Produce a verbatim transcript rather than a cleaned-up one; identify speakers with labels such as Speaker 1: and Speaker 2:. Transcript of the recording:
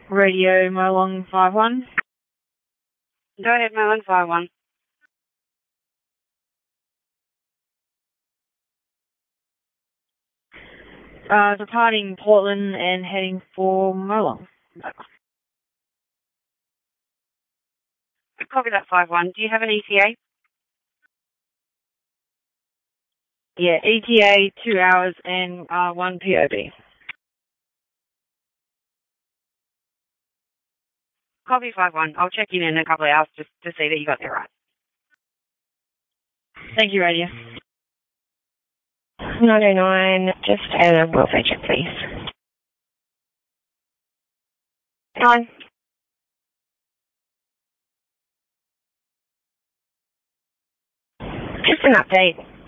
Speaker 1: Radio Molong five one.
Speaker 2: Go ahead, Molong five one.
Speaker 1: Uh, departing Portland and heading for Molong.
Speaker 2: Copy that five one. Do you have an E T A?
Speaker 1: Yeah, E T A, two hours and uh, one P O B.
Speaker 2: Copy five one. I'll check in in a couple of hours just to see that you got there right.
Speaker 1: Thank you, Radio.
Speaker 3: nine oh nine, just a welfare check, please. Nine. Just an update.